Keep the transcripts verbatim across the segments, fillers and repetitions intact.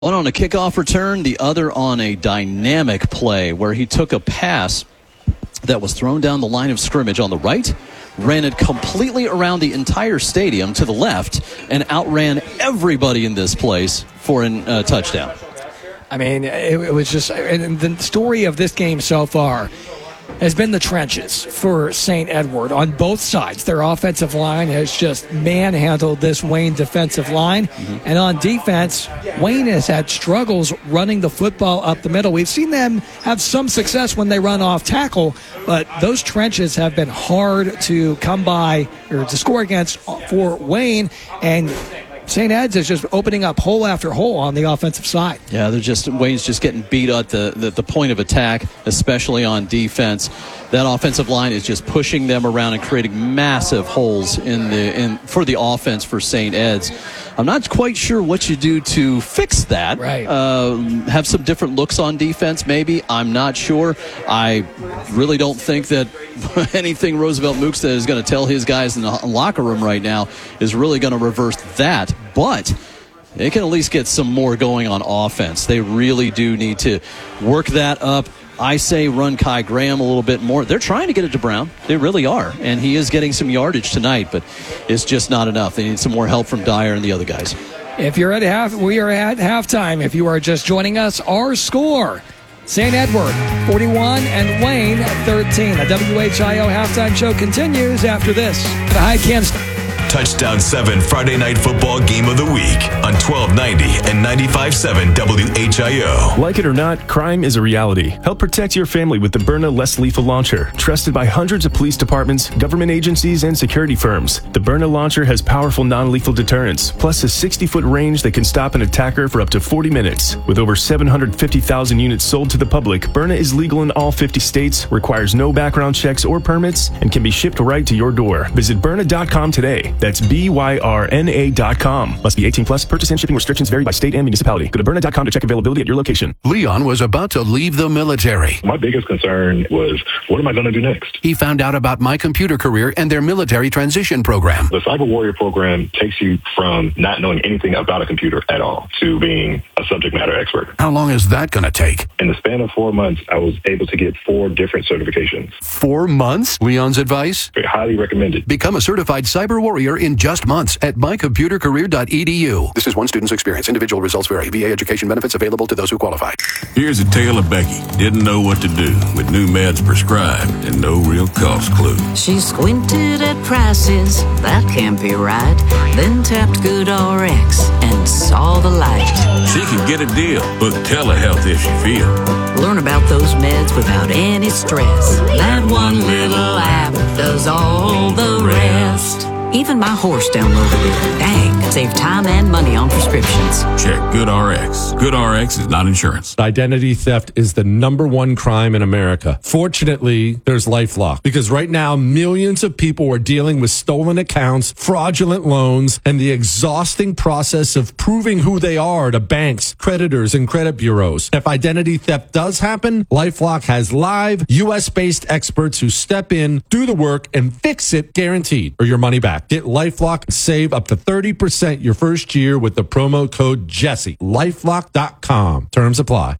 One on a kickoff return, the other on a dynamic play where he took a pass that was thrown down the line of scrimmage on the right, ran it completely around the entire stadium to the left, and outran everybody in this place for a uh, touchdown. I mean, it, it was just, and the story of this game so far has been the trenches for Saint Edward on both sides. Their offensive line has just manhandled this Wayne defensive line. Mm-hmm. And on defense, Wayne has had struggles running the football up the middle. We've seen them have some success when they run off tackle, but those trenches have been hard to come by or to score against for Wayne. And Saint Ed's is just opening up hole after hole on the offensive side. Yeah, they're just Wayne's just getting beat at the, the, the point of attack, especially on defense. That offensive line is just pushing them around and creating massive holes in the in for the offense for Saint Ed's. I'm not quite sure what you do to fix that. Right. Uh, have some different looks on defense, maybe. I'm not sure. I really don't think that anything Roosevelt Mookstead is going to tell his guys in the locker room right now is really going to reverse that. But they can at least get some more going on offense. They really do need to work that up. I say run Kai Graham a little bit more. They're trying to get it to Brown. They really are. And he is getting some yardage tonight, but it's just not enough. They need some more help from Dyer and the other guys. If you're at half, we are at halftime. If you are just joining us, our score, Saint Edward forty-one and Wayne thirteen. The W H I O halftime show continues after this. The High-Cam Touchdown seven Friday Night Football Game of the Week on twelve ninety and ninety-five point seven W H I O. Like it or not, crime is a reality. Help protect your family with the Byrna Less Lethal Launcher. Trusted by hundreds of police departments, government agencies, and security firms. The Byrna Launcher has powerful non-lethal deterrence, plus a sixty-foot range that can stop an attacker for up to forty minutes. With over seven hundred fifty thousand units sold to the public, Byrna is legal in all fifty states, requires no background checks or permits, and can be shipped right to your door. Visit Byrna dot com today. That's B Y R N A dot com. Must be eighteen plus. Purchase and shipping restrictions vary by state and municipality. Go to Byrna dot com to check availability at your location. Leon was about to leave the military. My biggest concern was, what am I going to do next? He found out about My Computer Career and their military transition program. The Cyber Warrior program takes you from not knowing anything about a computer at all to being a subject matter expert. How long is that going to take? In the span of four months, I was able to get four different certifications. Four months? Leon's advice? Highly recommended. Become a certified cyber warrior in just months at my computer career dot e d u. This is one student's experience. Individual results vary. V A education benefits available to those who qualify. Here's a tale of Becky. Didn't know what to do with new meds prescribed and no real cost clue. She squinted at prices, that can't be right. Then tapped Good R X and saw the light. She can get a deal. Book telehealth if she feels. Learn about those meds without any stress. That one little app does all the rest. Even my horse downloaded it. Dang, save time and money on prescriptions. Check Good R X. Good R X is not insurance. Identity theft is the number one crime in America. Fortunately, there's LifeLock, because right now millions of people are dealing with stolen accounts, fraudulent loans, and the exhausting process of proving who they are to banks, creditors, and credit bureaus. If identity theft does happen, LifeLock has live U S-based experts who step in, do the work, and fix it guaranteed, or your money back. Get LifeLock and save up to thirty percent your first year with the promo code Jesse. LifeLock dot com. Terms apply.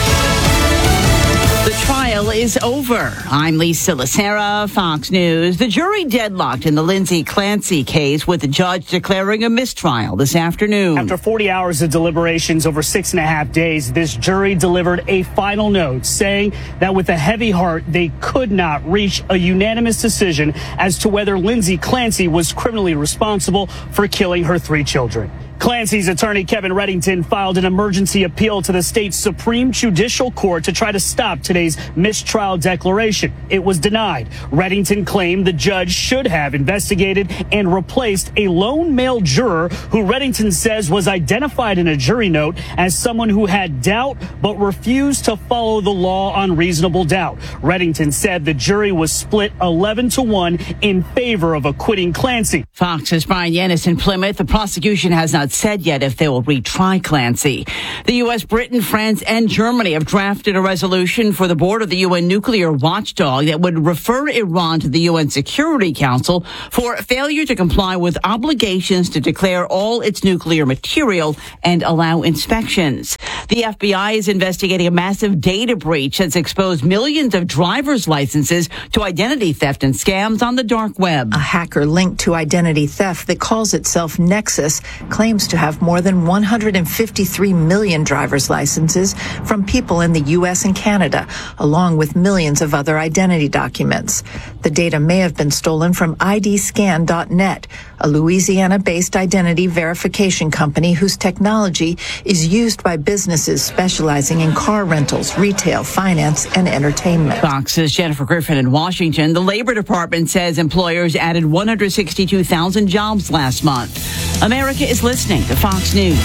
The trial is over. I'm Lisa Lacera, Fox News. The jury deadlocked in the Lindsay Clancy case, with the judge declaring a mistrial this afternoon. After forty hours of deliberations over six and a half days, this jury delivered a final note saying that with a heavy heart, they could not reach a unanimous decision as to whether Lindsay Clancy was criminally responsible for killing her three children. Clancy's attorney, Kevin Reddington, filed an emergency appeal to the state's Supreme Judicial Court to try to stop today's mistrial declaration. It was denied. Reddington claimed the judge should have investigated and replaced a lone male juror who Reddington says was identified in a jury note as someone who had doubt but refused to follow the law on reasonable doubt. Reddington said the jury was split eleven to one in favor of acquitting Clancy. Fox's Brian Yanis in Plymouth. The prosecution has not not said yet if they will retry Clancy. The U S, Britain, France, and Germany have drafted a resolution for the board of the U N nuclear watchdog that would refer Iran to the U N Security Council for failure to comply with obligations to declare all its nuclear material and allow inspections. The F B I is investigating a massive data breach that's exposed millions of driver's licenses to identity theft and scams on the dark web. A hacker linked to identity theft that calls itself Nexus claims to have more than one hundred fifty-three million driver's licenses from people in the U S and Canada, along with millions of other identity documents. The data may have been stolen from I D scan dot net, a Louisiana-based identity verification company whose technology is used by businesses specializing in car rentals, retail, finance, and entertainment. Fox's Jennifer Griffin in Washington. The Labor Department says employers added one hundred sixty-two thousand jobs last month. America is listening to Fox News.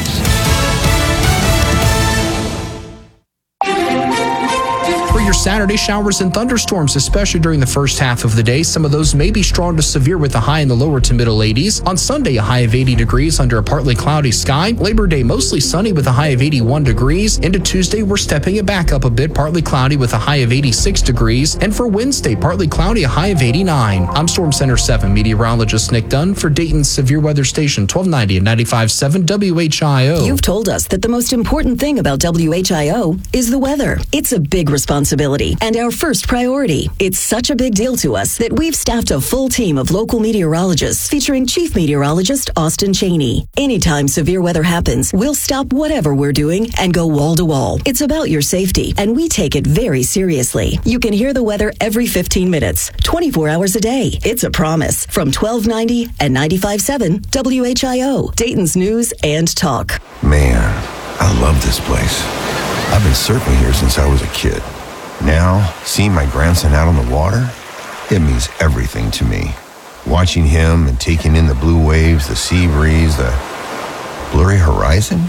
Your Saturday showers and thunderstorms, especially during the first half of the day. Some of those may be strong to severe with a high in the lower to middle eighties. On Sunday, a high of eighty degrees under a partly cloudy sky. Labor Day, mostly sunny with a high of eighty-one degrees. Into Tuesday, we're stepping it back up a bit, partly cloudy with a high of eighty-six degrees. And for Wednesday, partly cloudy, a high of eighty-nine. I'm Storm Center seven meteorologist Nick Dunn for Dayton's Severe Weather Station, twelve ninety and ninety-five point seven W H I O. You've told us that the most important thing about W H I O is the weather. It's a big responsibility and our first priority. It's such a big deal to us that we've staffed a full team of local meteorologists featuring Chief Meteorologist Austin Cheney. Anytime severe weather happens, we'll stop whatever we're doing and go wall to wall. It's about your safety, and we take it very seriously. You can hear the weather every fifteen minutes, twenty-four hours a day. It's a promise from twelve ninety and ninety-five point seven W H I O, Dayton's News and Talk. Man, I love this place. I've been surfing here since I was a kid. Now, seeing my grandson out on the water, it means everything to me. Watching him and taking in the blue waves, the sea breeze, the blurry horizon.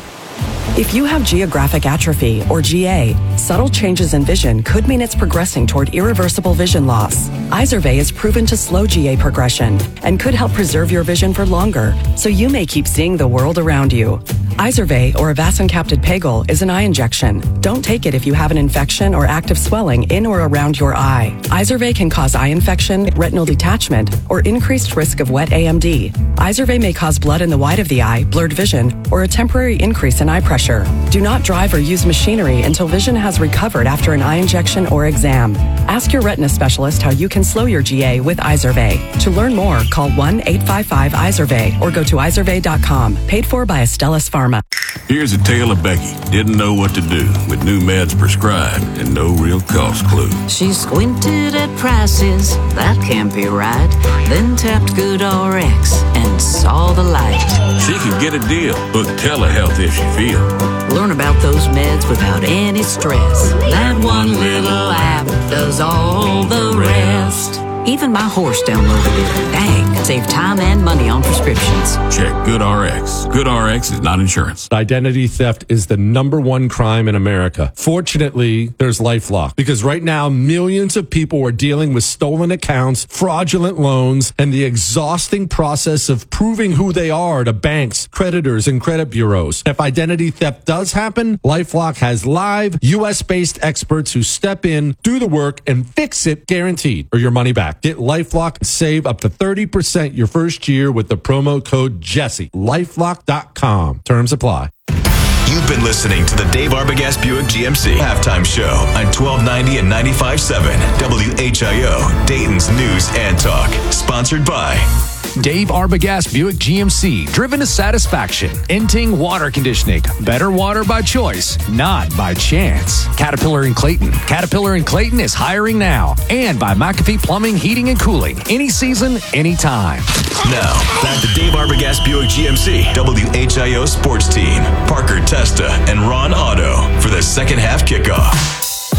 If you have geographic atrophy, or G A, subtle changes in vision could mean it's progressing toward irreversible vision loss. Izervay is proven to slow G A progression and could help preserve your vision for longer, so you may keep seeing the world around you. Izervay, or avacincaptad pegol, is an eye injection. Don't take it if you have an infection or active swelling in or around your eye. Izervay can cause eye infection, retinal detachment, or increased risk of wet A M D. Izervay may cause blood in the white of the eye, blurred vision, or a temporary increase in eye pressure. Do not drive or use machinery until vision has recovered after an eye injection or exam. Ask your retina specialist how you can slow your G A with Izervay. To learn more, call one eight five five I Z E R V A Y or go to izervay dot com. Paid for by Astellas Pharma. Here's a tale of Becky. Didn't know what to do with new meds prescribed and no real cost clue. She squinted at prices, that can't be right. Then tapped GoodRx and saw the light. She could get a deal. Book telehealth if she feels. Learn about those meds without any stress. That one little app does all the rest. Even my horse downloaded it. Dang, save time and money on prescriptions. Check GoodRx. GoodRx is not insurance. Identity theft is the number one crime in America. Fortunately, there's LifeLock, because right now millions of people are dealing with stolen accounts, fraudulent loans, and the exhausting process of proving who they are to banks, creditors, and credit bureaus. If identity theft does happen, LifeLock has live U S-based experts who step in, do the work, and fix it guaranteed, or your money back. Get LifeLock and save up to thirty percent your first year with the promo code Jesse. LifeLock dot com. Terms apply. You've been listening to the Dave Arbogast Buick G M C Halftime Show on twelve ninety and ninety-five point seven W H I O, Dayton's News and Talk. Sponsored by Dave Arbogast Buick G M C, driven to satisfaction. Inting Water Conditioning, better water by choice, not by chance. Caterpillar and Clayton, Caterpillar and Clayton is hiring now. And by McAfee Plumbing, Heating and Cooling, any season, anytime. Now, back to Dave Arbogast Buick G M C, W H I O Sports Team, Parker Testa and Ron Otto for the second half kickoff.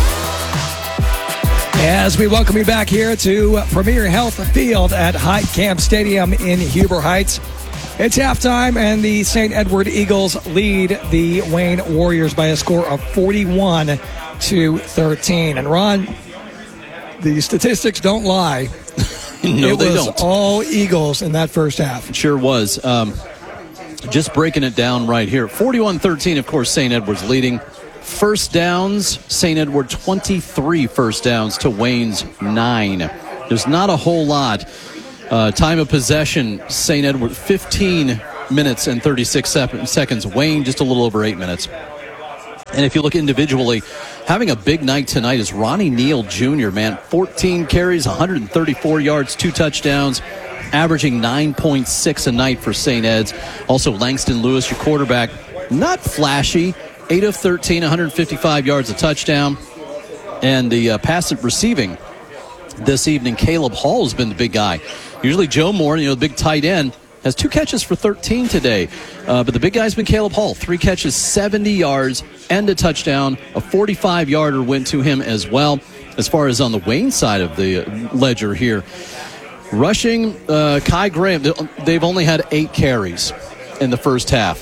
As we welcome you back here to Premier Health Field at Heitkamp Stadium in Huber Heights. It's halftime, and the Saint Edward Eagles lead the Wayne Warriors by a score of forty-one to thirteen. And Ron, the statistics don't lie. No, it they was don't. All Eagles in that first half. It sure was. Um, just breaking it down right here. forty-one thirteen, of course, Saint Edward's leading. First downs, Saint Edward twenty-three first downs to Wayne's nine. There's not a whole lot. Uh, time of possession, Saint Edward fifteen minutes and thirty-six seconds. Wayne just a little over eight minutes. And if you look individually, having a big night tonight is Ronnie Neal Junior, man. fourteen carries, one hundred thirty-four yards, two touchdowns, averaging nine point six a night for Saint Ed's. Also, Langston Lewis, your quarterback, not flashy. eight of thirteen, one hundred fifty-five yards, a touchdown. And the uh, pass receiving this evening, Caleb Hall has been the big guy. Usually Joe Moore, you know, the big tight end, has two catches for thirteen today. Uh, but the big guy's been Caleb Hall. Three catches, seventy yards, and a touchdown. A forty-five-yarder went to him as well. As far as on the Wayne side of the ledger here, rushing, uh, Kai Graham, they've only had eight carries in the first half.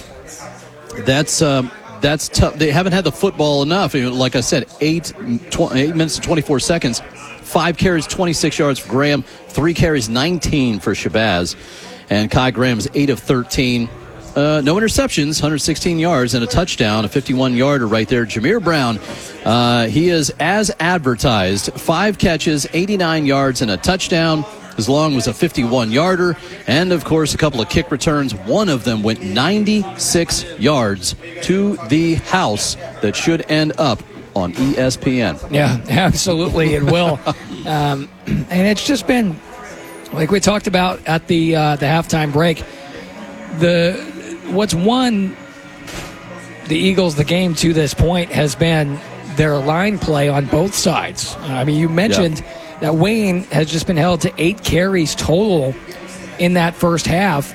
That's um, that's tough. They haven't had the football enough. Like I said, eight, tw- eight minutes and twenty-four seconds. Five carries, twenty-six yards for Graham. Three carries, nineteen for Shabazz. And Kai Graham is eight of thirteen. Uh, no interceptions, one hundred sixteen yards, and a touchdown, a fifty-one-yarder right there. Jameer Brown, uh, he is as advertised. Five catches, eighty-nine yards, and a touchdown. His long was a fifty-one-yarder. And, of course, a couple of kick returns. One of them went ninety-six yards to the house that should end up on E S P N. Yeah, absolutely, it will. um, and it's just been, like we talked about at the uh, the halftime break, the what's won the Eagles the game to this point has been their line play on both sides. I mean, you mentioned yeah. that Wayne has just been held to eight carries total in that first half.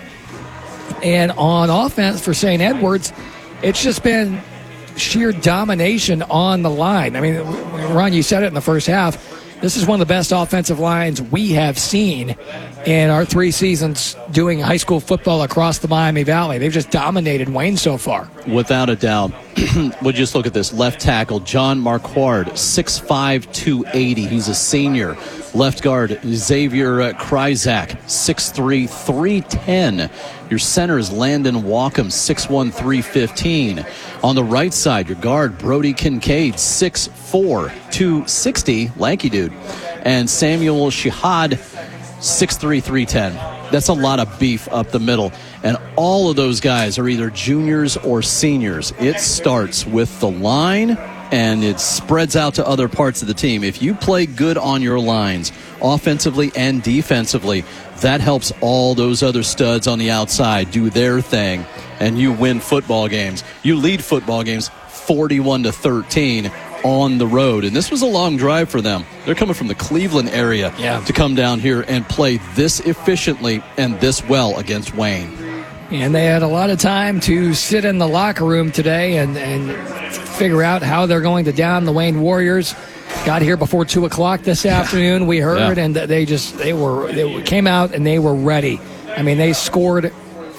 And on offense for Saint Edwards, it's just been sheer domination on the line. I mean, Ron, you said it in the first half. This is one of the best offensive lines we have seen in our three seasons doing high school football across the Miami Valley. They've just dominated Wayne so far. Without a doubt. We'll just look at this. Left tackle, John Marquard, six five, two eighty. He's a senior. Left guard, Xavier uh, Kryzak, six three, three ten. Your center is Landon Walkham, six one, three fifteen. On the right side, your guard, Brody Kincaid, six four, two sixty, lanky dude. And Samuel Shihad, six three, three ten. That's a lot of beef up the middle. And all of those guys are either juniors or seniors. It starts with the line, and it spreads out to other parts of the team. If you play good on your lines, offensively and defensively, that helps all those other studs on the outside do their thing, and you win football games. You lead football games forty-one to thirteen on the road, and this was a long drive for them. They're coming from the Cleveland area yeah. to come down here and play this efficiently and this well against Wayne. And they had a lot of time to sit in the locker room today and, and figure out how they're going to down the Wayne Warriors. Got here before two o'clock this afternoon, we heard, yeah. and they just they were they came out and they were ready. I mean, they scored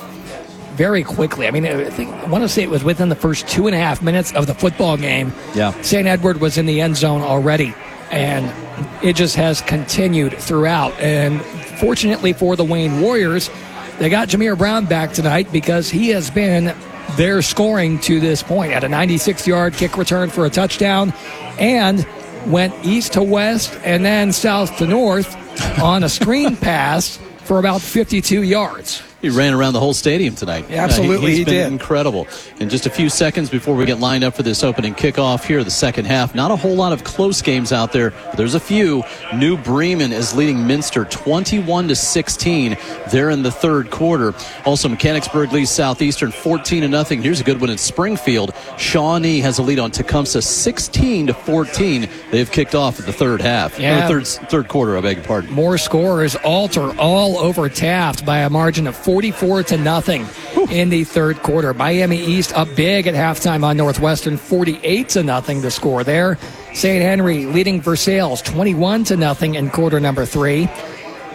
very quickly. I mean, I think I want to say it was within the first two and a half minutes of the football game. Yeah, Saint Edward was in the end zone already, and it just has continued throughout. And fortunately for the Wayne Warriors, they got Jameer Brown back tonight because he has been their scoring to this point at a ninety-six-yard kick return for a touchdown, and went east to west and then south to north on a screen pass for about fifty-two yards. He ran around the whole stadium tonight. Yeah, absolutely, uh, he, he's he been did. Incredible. In just a few seconds before we get lined up for this opening kickoff here, the second half. Not a whole lot of close games out there, but there's a few. New Bremen is leading Minster twenty-one to sixteen. They're in the third quarter. Also, Mechanicsburg leads Southeastern fourteen to nothing. Here's a good one in Springfield. Shawnee has a lead on Tecumseh sixteen to fourteen. They've kicked off at the third half. Yeah. Or third third quarter, I beg your pardon. More scorers. Alter all over Taft by a margin of forty-four to nothing in the third quarter. Miami East up big at halftime on Northwestern, forty-eight to nothing to score there. Saint Henry leading Versailles twenty-one to nothing in quarter number three.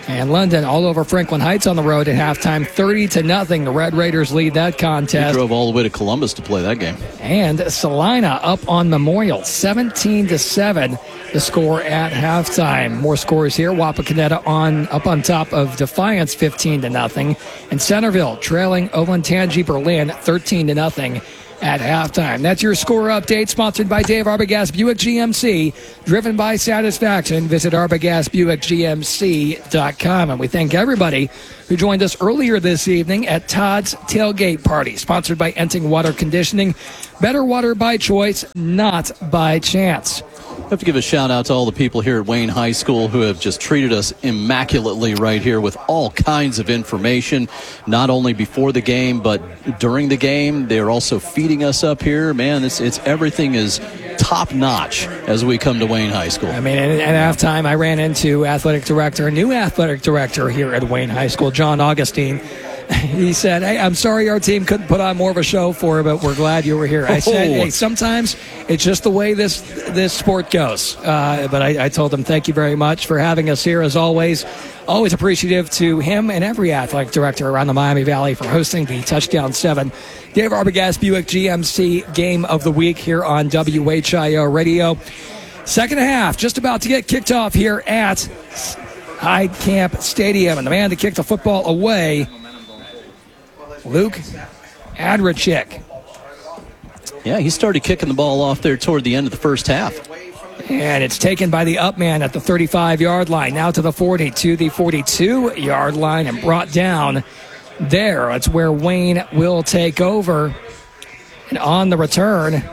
And London all over Franklin Heights on the road at halftime, thirty to nothing. The Red Raiders lead that contest. They drove all the way to Columbus to play that game. And Salina up on Memorial, seventeen to seven. The score at halftime. More scores here. Wapakoneta on up on top of Defiance, fifteen to nothing. And Centerville trailing Olentangy Berlin, thirteen to nothing. At halftime. That's your score update, sponsored by Dave Arbogast Buick G M C, driven by satisfaction. Visit arbogast buick g m c dot com. And we thank everybody who joined us earlier this evening at Todd's Tailgate Party, sponsored by Enting Water Conditioning. Better water by choice, not by chance. I have to give a shout out to all the people here at Wayne High School who have just treated us immaculately right here with all kinds of information, not only before the game, but during the game. They're also feeding us up here. Man, it's, it's everything is top notch as we come to Wayne High School. I mean, at, at halftime, I ran into athletic director, new athletic director here at Wayne High School, John Augustine. He said, hey, I'm sorry our team couldn't put on more of a show for you, but we're glad you were here. I said, hey, sometimes it's just the way this this sport goes. Uh, but I, I told him, thank you very much for having us here, as always. Always appreciative to him and every athletic director around the Miami Valley for hosting the Touchdown seven Dave Arbogast Buick G M C Game of the Week here on W H I O Radio. Second half, just about to get kicked off here at Hyde Camp Stadium. And the man to kick the football away, Luke Adricik. Yeah, he started kicking the ball off there toward the end of the first half. And it's taken by the up man at the thirty-five-yard line, now to the forty, to the forty-two-yard line, and brought down there. That's where Wayne will take over. And on the return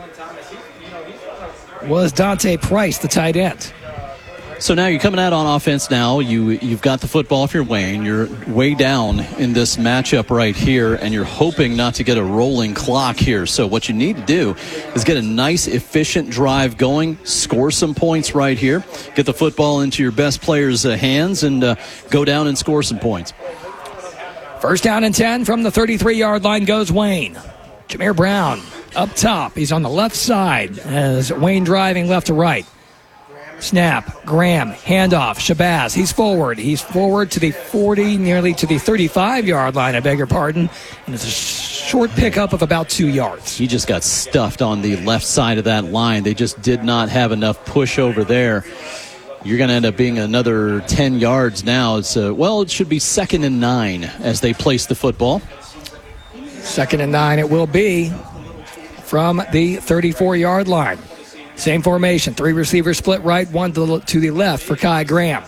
was Dante Price, the tight end. So now you're coming out on offense now. You, you've got the football if you're Wayne. You're way down in this matchup right here, and you're hoping not to get a rolling clock here. So what you need to do is get a nice, efficient drive going, score some points right here, get the football into your best players' uh, hands, and uh, go down and score some points. First down and ten from the thirty-three-yard line goes Wayne. Jameer Brown up top. He's on the left side as Wayne driving left to right. Snap, Graham, handoff, Shabazz, he's forward. He's forward to the forty, nearly to the thirty-five-yard line, I beg your pardon. And it's a short pickup of about two yards. He just got stuffed on the left side of that line. They just did not have enough push over there. You're going to end up being another ten yards now. It's uh, well, it should be second and nine as they place the football. Second and nine it will be from the thirty-four-yard line. Same formation, three receivers split right, one to the, to the left for Kai Graham.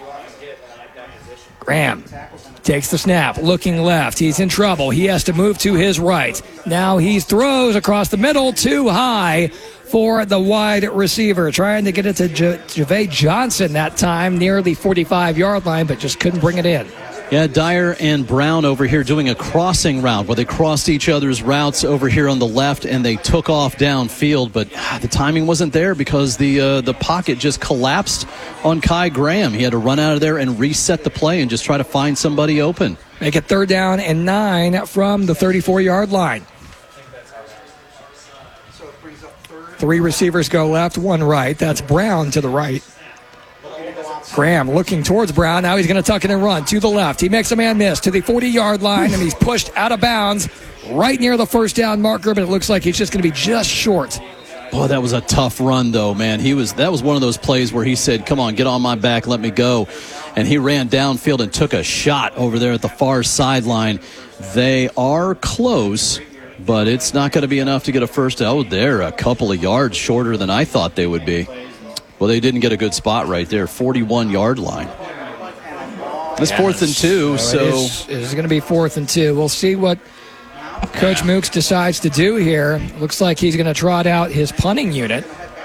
Graham takes the snap, looking left. He's in trouble. He has to move to his right. Now he throws across the middle, too high for the wide receiver. Trying to get it to J- Javay Johnson that time near the forty-five-yard line, but just couldn't bring it in. Yeah, Dyer and Brown over here doing a crossing route where they crossed each other's routes over here on the left, and they took off downfield, but ah, the timing wasn't there because the uh, the pocket just collapsed on Kai Graham. He had to run out of there and reset the play and just try to find somebody open. Make it third down and nine from the thirty-four-yard line. Three receivers go left, one right. That's Brown to the right. Graham looking towards Brown. Now he's going to tuck it and run to the left. He makes a man miss to the forty-yard line, and he's pushed out of bounds right near the first down marker, but it looks like he's just going to be just short. Boy, that was a tough run, though, man. He was that was one of those plays where he said, come on, get on my back, let me go. And he ran downfield and took a shot over there at the far sideline. They are close, but it's not going to be enough to get a first down. Oh, they're a couple of yards shorter than I thought they would be. Well, they didn't get a good spot right there, forty-one-yard line. It's yes. fourth and two, so... It is, it is going to be fourth and two. We'll see what Coach Mooks decides to do here. Looks like he's going to trot out his punting unit.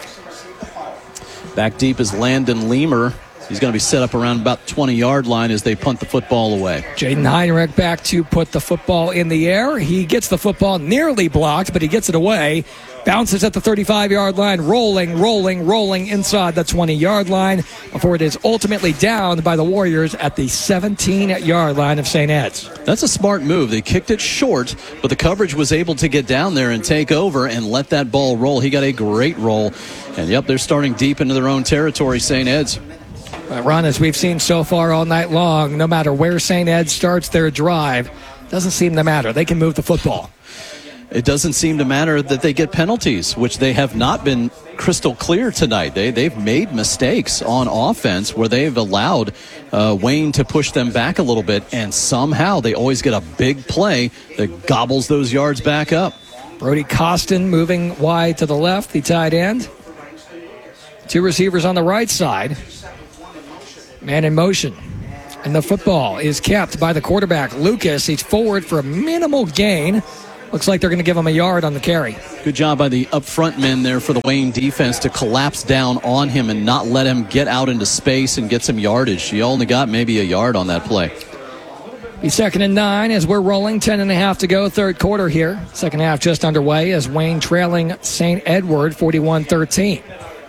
Back deep is Landon Leamer. He's going to be set up around about the twenty-yard line as they punt the football away. Jaden Heinrich back to put the football in the air. He gets the football nearly blocked, but he gets it away. Bounces at the thirty-five-yard line, rolling, rolling, rolling inside the twenty-yard line before it is ultimately downed by the Warriors at the seventeen-yard line of Saint Ed's. That's a smart move. They kicked it short, but the coverage was able to get down there and take over and let that ball roll. He got a great roll. And, yep, they're starting deep into their own territory, Saint Ed's. Uh, Ron, as we've seen so far all night long, no matter where Saint Ed starts their drive, doesn't seem to matter. They can move the football. It doesn't seem to matter that they get penalties, which they have not been crystal clear tonight. They, they've made mistakes on offense where they've allowed uh, Wayne to push them back a little bit, and somehow they always get a big play that gobbles those yards back up. Brody Costin moving wide to the left, the tight end. Two receivers on the right side. Man in motion. And the football is kept by the quarterback, Lucas. He's forward for a minimal gain. Looks like they're going to give him a yard on the carry. Good job by the up front men there for the Wayne defense to collapse down on him and not let him get out into space and get some yardage. He only got maybe a yard on that play. Be second and nine as we're rolling. Ten and a half to go, third quarter here. Second half just underway as Wayne trailing Saint Edward forty-one thirteen.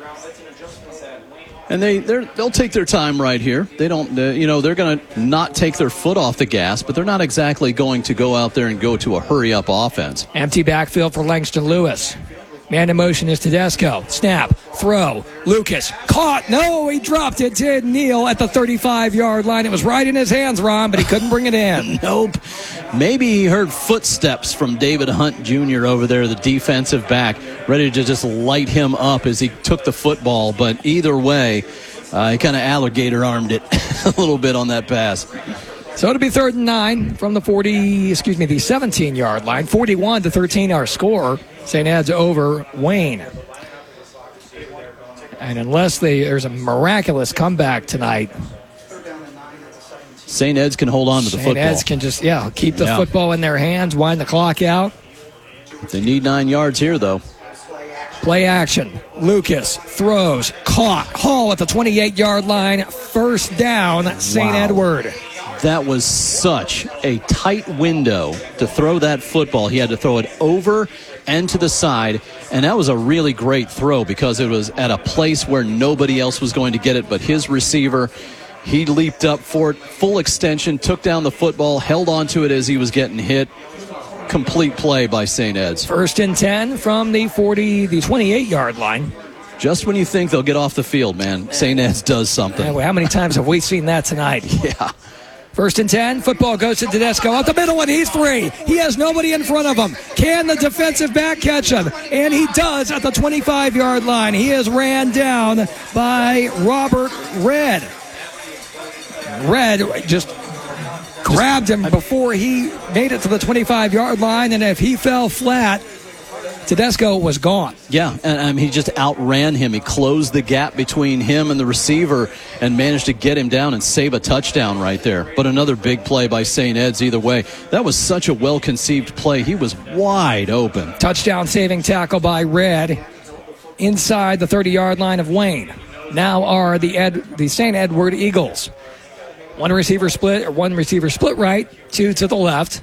And they they'll take their time right here. They don't, uh, you know, they're going to not take their foot off the gas, but they're not exactly going to go out there and go to a hurry-up offense. Empty backfield for Langston Lewis. Man in motion is Tedesco. Snap, throw, Lucas, caught. No, he dropped it. Did kneel at the thirty-five-yard line. It was right in his hands, Ron, but he couldn't bring it in. Nope. Maybe he heard footsteps from David Hunt Junior over there, the defensive back, ready to just light him up as he took the football. But either way, uh, he kind of alligator-armed it a little bit on that pass. So it'll be third and nine from the forty, excuse me, the seventeen-yard line. forty-one to thirteen our score. Saint Ed's over Wayne. And unless they, there's a miraculous comeback tonight, Saint Ed's can hold on to the Saint football. Ed's can just, yeah, keep the Yeah. football in their hands, wind the clock out. They need nine yards here, though. Play action. Lucas throws, caught. Hall at the twenty-eight-yard line. First down, Saint Wow. Edward. That was such a tight window to throw that football. He had to throw it over and to the side, and that was a really great throw because it was at a place where nobody else was going to get it but his receiver. He leaped up for it, full extension, took down the football, held onto it as he was getting hit. Complete play by Saint Ed's. First and ten from the forty, the twenty-eight-yard line. Just when you think they'll get off the field, man, Saint Ed's does something. Man, how many times have we seen that tonight? Yeah. First and ten, football goes to Tedesco out the middle, and he's free. He has nobody in front of him. Can the defensive back catch him? And he does at the twenty-five-yard line. He is ran down by Robert Red. Red just grabbed him before he made it to the twenty-five-yard line, and if he fell flat, Tedesco was gone. Yeah, and um, he just outran him. He closed the gap between him and the receiver and managed to get him down and save a touchdown right there. But another big play by Saint Ed's either way. That was such a well-conceived play. He was wide open. Touchdown saving tackle by Red inside the thirty-yard line of Wayne. Now are the Ed, the Saint Edward Eagles. One receiver split, or one receiver split right, two to the left.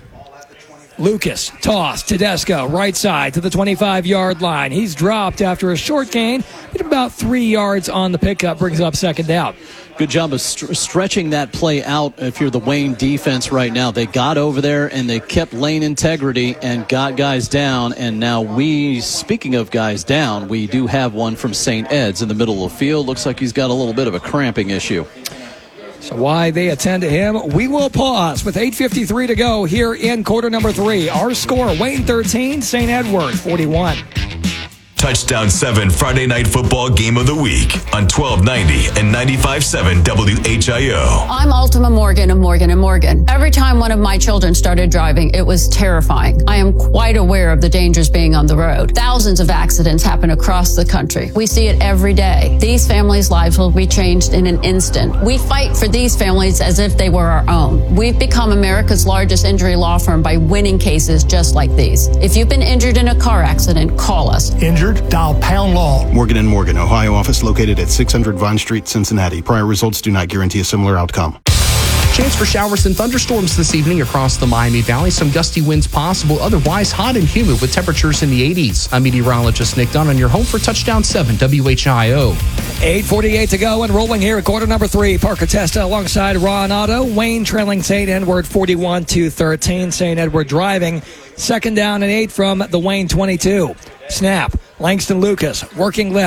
Lucas, toss, Tedesco, right side to the twenty-five-yard line. He's dropped after a short gain, but about three yards on the pickup, brings up second down. Good job of st- stretching that play out if you're the Wayne defense right now. They got over there and they kept lane integrity and got guys down. And now we, speaking of guys down, we do have one from Saint Ed's in the middle of the field. Looks like he's got a little bit of a cramping issue. So why they attend to him, we will pause with eight fifty-three to go here in quarter number three. Our score, Wayne thirteen, Saint Edward forty-one. Touchdown seven Friday Night Football Game of the Week on twelve ninety and ninety-five point seven W H I O. I'm Ultima Morgan of Morgan and Morgan. Every time one of my children started driving, it was terrifying. I am quite aware of the dangers being on the road. Thousands of accidents happen across the country. We see it every day. These families' lives will be changed in an instant. We fight for these families as if they were our own. We've become America's largest injury law firm by winning cases just like these. If you've been injured in a car accident, call us. Injured? Dial pound law. Morgan and Morgan, Ohio office located at six hundred Vine Street, Cincinnati. Prior results do not guarantee a similar outcome. Chance for showers and thunderstorms this evening across the Miami Valley. Some gusty winds possible. Otherwise, hot and humid with temperatures in the eighties. I'm meteorologist Nick Dunn on your home for Touchdown seven W H I O. eight forty-eight to go and rolling here at quarter number three. Parker Testa alongside Ron Otto. Wayne trailing Saint Edward forty-one to thirteen. Saint Edward driving. Second down and eight from the Wayne twenty-two. Snap. Langston Lucas working left.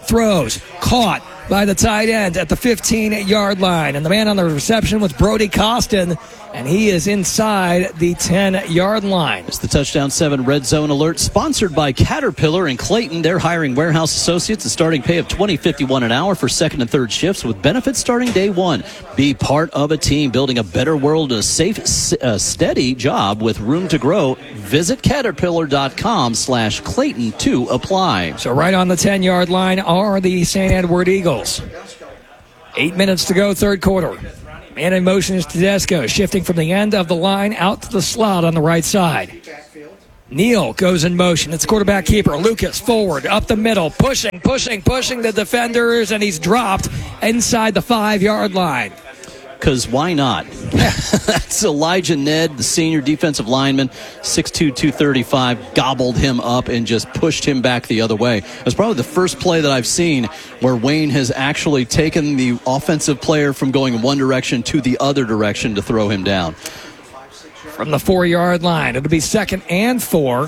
throws, caught by the tight end at the fifteen-yard line. And the man on the reception was Brody Costin, and he is inside the ten-yard line. It's the Touchdown seven Red Zone Alert, sponsored by Caterpillar in Clayton. They're hiring warehouse associates, a starting pay of twenty dollars and fifty-one cents an hour for second and third shifts with benefits starting day one. Be part of a team building a better world, a safe, uh, steady job with room to grow. Visit caterpillar.com slash Clayton to apply. So right on the ten-yard line are the Saint Edward Eagles. Eight minutes to go, third quarter. Man in motion is Tedesco, shifting from the end of the line out to the slot on the right side. Neal goes in motion. It's quarterback keeper. Lucas forward, up the middle, pushing, pushing, pushing the defenders, and he's dropped inside the five-yard line. Because why not? That's Elijah Ned, the senior defensive lineman, six two, two thirty-five, gobbled him up and just pushed him back the other way. That's probably the first play that I've seen where Wayne has actually taken the offensive player from going one direction to the other direction to throw him down. From the four-yard line, it'll be second and four.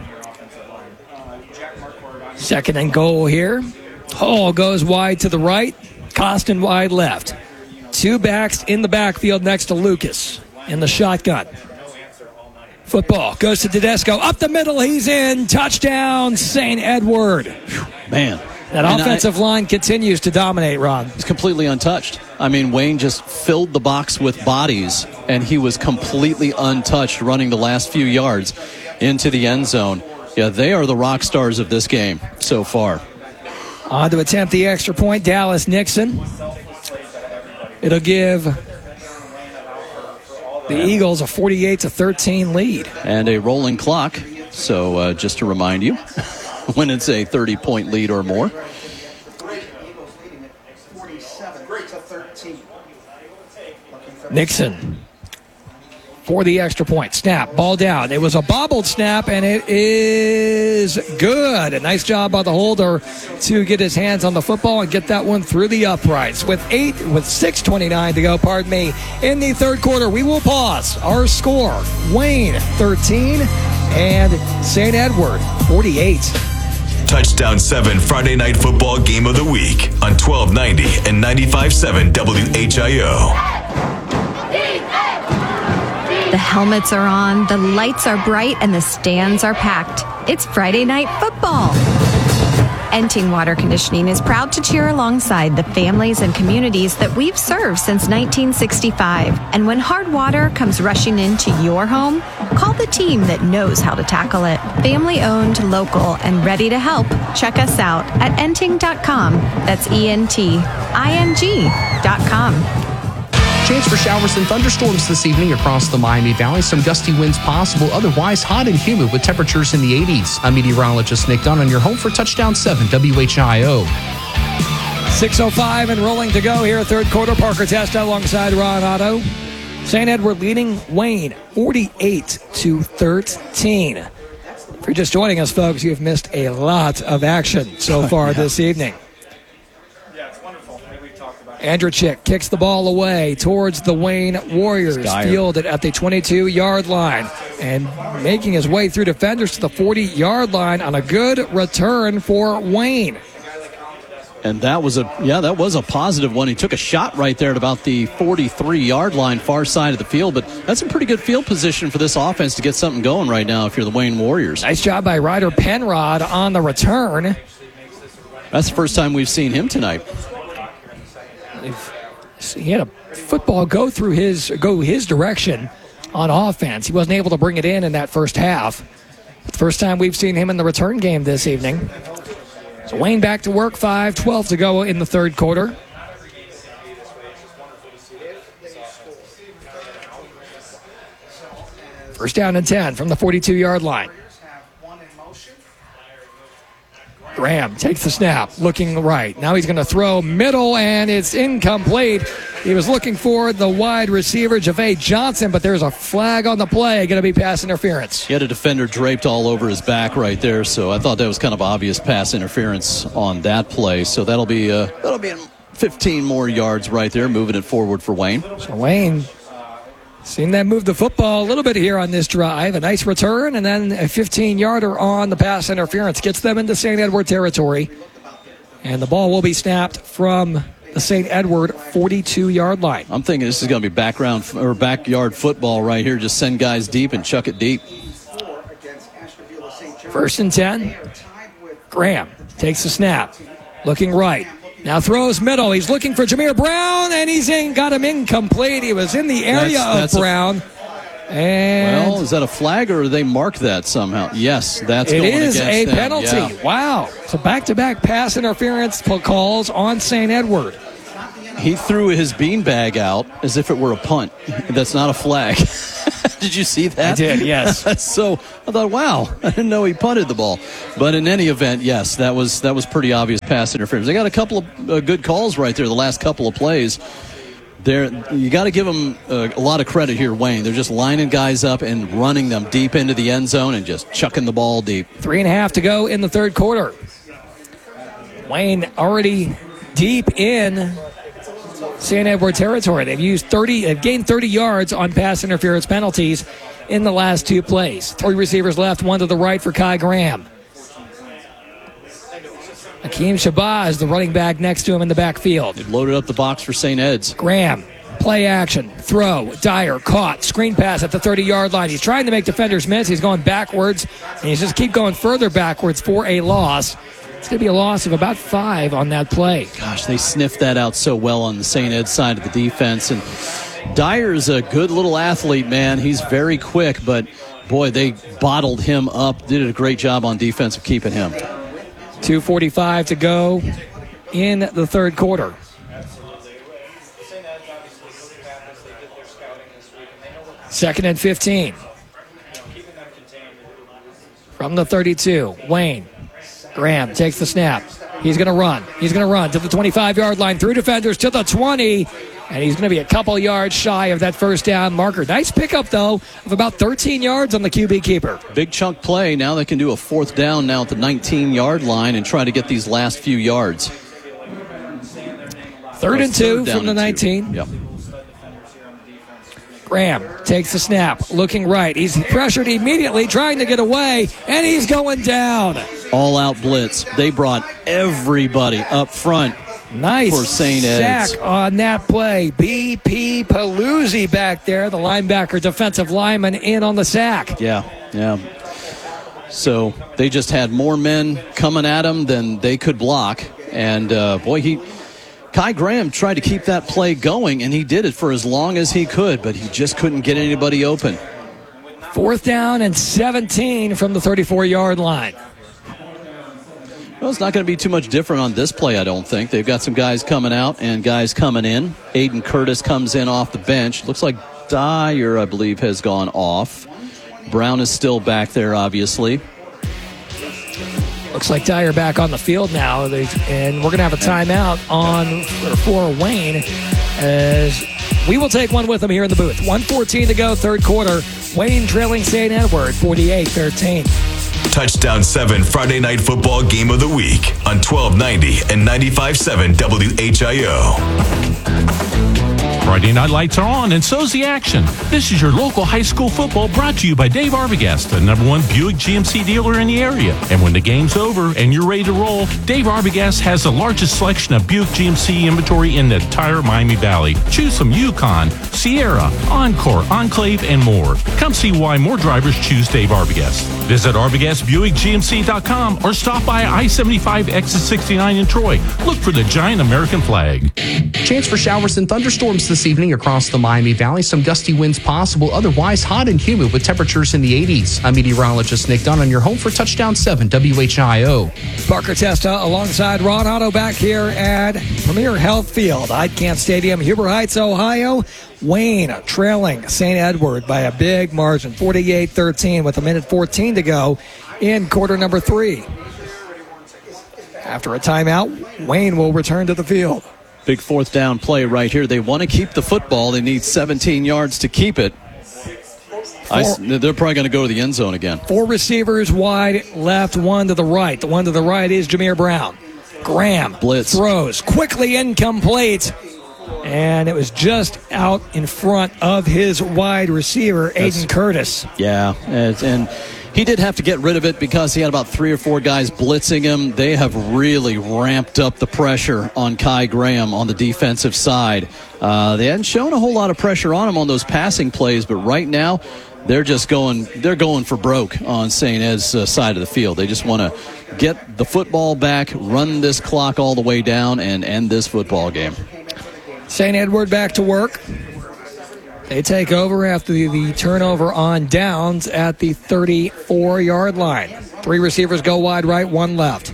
Second and goal here. Hall goes wide to the right, Costin wide left. Two backs in the backfield next to Lucas in the shotgun. Football goes to Tedesco. Up the middle, he's in. Touchdown, Saint Edward. Man. That and offensive I, line continues to dominate, Ron. He's completely untouched. I mean, Wayne just filled the box with bodies, and he was completely untouched running the last few yards into the end zone. Yeah, they are the rock stars of this game so far. On to attempt the extra point, Dallas Nixon. It'll give the Eagles a forty-eight to thirteen lead. And a rolling clock. So uh, just to remind you, when it's a thirty-point lead or more. Nixon for the extra point. Snap, ball down. It was a bobbled snap, and it is good. A nice job by the holder to get his hands on the football and get that one through the uprights. With eight, with six twenty-nine to go, pardon me, in the third quarter, we will pause. Our score, Wayne thirteen and Saint Edward forty-eight. Touchdown seven Friday Night Football Game of the Week on twelve ninety and ninety-five point seven W H I O. The helmets are on, the lights are bright, and the stands are packed. It's Friday Night Football. Enting Water Conditioning is proud to cheer alongside the families and communities that we've served since nineteen sixty-five. And when hard water comes rushing into your home, call the team that knows how to tackle it. Family owned, local, and ready to help. Check us out at enting dot com. That's E N T I N G dot com. Chance for showers and thunderstorms this evening across the Miami Valley. Some gusty winds possible. Otherwise, hot and humid with temperatures in the eighties. I'm meteorologist Nick Dunn on your home for Touchdown seven W H I O. six oh five and rolling to go here. Third quarter. Parker Testa alongside Ron Otto. Saint Edward leading Wayne forty-eight to thirteen. If you're just joining us, folks, you've missed a lot of action so far yeah. this evening. Andrechik kicks the ball away towards the Wayne Warriors. Fielded at the twenty-two-yard line and making his way through defenders to the forty-yard line on a good return for Wayne. And that was a yeah, that was a positive one. He took a shot right there at about the forty-three-yard line, far side of the field. But that's a pretty good field position for this offense to get something going right now if you're the Wayne Warriors. Nice job by Ryder Penrod on the return. That's the first time we've seen him tonight. He had a football go through his go his direction on offense. He wasn't able to bring it in in that first half. The first time we've seen him in the return game this evening. So Wayne back to work, five twelve to go in the third quarter. First down and ten from the forty-two-yard line. Graham takes the snap, looking right. Now he's going to throw middle, and it's incomplete. He was looking for the wide receiver, Javay Johnson, but there's a flag on the play. Going to be pass interference. He had a defender draped all over his back right there, so I thought that was kind of obvious pass interference on that play. So that'll be uh, that'll be fifteen more yards right there, moving it forward for Wayne. So Wayne, seen them move the football a little bit here on this drive. A nice return, and then a fifteen-yarder on the pass interference. Gets them into Saint Edward territory. And the ball will be snapped from the Saint Edward forty-two-yard line. I'm thinking this is going to be background or backyard football right here. Just send guys deep and chuck it deep. First and ten. Graham takes the snap. Looking right. Now throws middle. He's looking for Jameer Brown, and he's in, got him incomplete. He was in the area That's- that's of a- Brown. And Well, is that a flag or they mark that somehow? Yes, that's it going is against a them. penalty. Yeah. Wow. So back-to-back pass interference calls on Saint Edward. He threw his beanbag out as if it were a punt. That's not a flag. Did you see that? I did, yes. So I thought, wow, I didn't know he punted the ball. But in any event, yes, that was that was pretty obvious pass interference. They got a couple of uh, good calls right there the last couple of plays. There, you got to give them uh, a lot of credit here, Wayne. They're just lining guys up and running them deep into the end zone and just chucking the ball deep. Three and a half to go in the third quarter. Wayne already deep in Saint Edward territory. They've used thirty, they've gained thirty yards on pass interference penalties in the last two plays. Three receivers left, one to the right for Kai Graham. Akeem Shabazz, the running back next to him in the backfield. They've loaded up the box for Saint Ed's. Graham, play action, throw, Dyer, caught, screen pass at the thirty-yard line. He's trying to make defenders miss. He's going backwards, and he's just keep going further backwards for a loss. It's going to be a loss of about five on that play. Gosh, they sniffed that out so well on the Saint Ed side of the defense. And Dyer's a good little athlete, man. He's very quick, but boy, they bottled him up. Did a great job on defense of keeping him. two forty-five to go in the third quarter. Second and fifteen. From the thirty-two, Wayne. Graham takes the snap. He's going to run. He's going to run to the twenty-five-yard line, through defenders to the twenty, and he's going to be a couple yards shy of that first down marker. Nice pickup, though, of about thirteen yards on the Q B keeper. Big chunk play. Now they can do a fourth down now at the nineteen-yard line and try to get these last few yards. Third and two down from the and nineteen. two. Yep. Graham takes the snap, looking right. He's pressured immediately, trying to get away, and he's going down. All-out blitz. They brought everybody up front. Nice for Saint Ed's. sack on that play. B P Paluzzi back there, the linebacker, defensive lineman, in on the sack. Yeah, yeah. So they just had more men coming at him than they could block. And, uh, boy, he... Kai Graham tried to keep that play going, and he did it for as long as he could, but he just couldn't get anybody open. Fourth down and seventeen from the thirty-four-yard line. Well, it's not going to be too much different on this play, I don't think. They've got some guys coming out and guys coming in. Aiden Curtis comes in off the bench. Looks like Dyer, I believe, has gone off. Brown is still back there, obviously. Looks like Dyer back on the field now, and we're going to have a timeout on for Wayne as we will take one with him here in the booth. one fourteen to go, third quarter. Wayne trailing Saint Edward, forty-eight thirteen. Touchdown seven Friday Night Football Game of the Week on twelve ninety and ninety-five point seven W H I O. Friday night lights are on, and so's the action. This is your local high school football brought to you by Dave Arbogast, the number one Buick G M C dealer in the area. And when the game's over and you're ready to roll, Dave Arbogast has the largest selection of Buick G M C inventory in the entire Miami Valley. Choose from Yukon, Sierra, Encore, Enclave, and more. Come see why more drivers choose Dave Arbogast. Visit Arbogast Buick G M C dot com or stop by I seventy-five exit sixty-nine in Troy. Look for the giant American flag. Chance for showers and thunderstorms this evening across the Miami Valley. Some gusty winds possible. Otherwise, hot and humid with temperatures in the eighties. I'm meteorologist Nick Dunn on your home for Touchdown seven W H I O. Parker Testa alongside Ron Otto back here at Premier Health Field, Icahn Stadium, Huber Heights, Ohio. Wayne trailing Saint Edward by a big margin, forty-eight thirteen, with a minute fourteen to go in quarter number three. After a timeout, Wayne will return to the field. Big fourth down play right here. They want to keep the football. They need seventeen yards to keep it. I, they're probably going to go to the end zone again. Four receivers wide left, one to the right. The one to the right is Jameer Brown. Graham blitz throws quickly incomplete, and it was just out in front of his wide receiver, Aiden That's, Curtis. Yeah, and, and He did have to get rid of it because he had about three or four guys blitzing him. They have really ramped up the pressure on Kai Graham on the defensive side. Uh, they hadn't shown a whole lot of pressure on him on those passing plays, but right now they're just going they're going for broke on Saint Ed's uh, side of the field. They just want to get the football back, run this clock all the way down, and end this football game. Saint Edward back to work. They take over after the, the turnover on downs at the thirty-four-yard line. Three receivers go wide right, one left.